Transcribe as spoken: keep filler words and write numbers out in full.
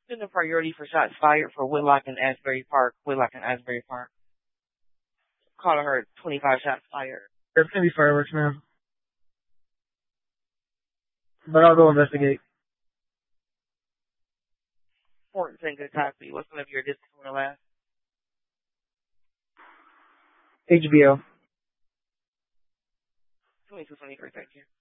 Been a priority for shots fired for Whitlock and Asbury Park. Whitlock and Asbury Park. Caller heard twenty-five shots fired. There's gonna be fireworks, man. But I'll go investigate. Fort and good copy. What's one of your distance from the last? H B O. twenty-two twenty-three, thank you.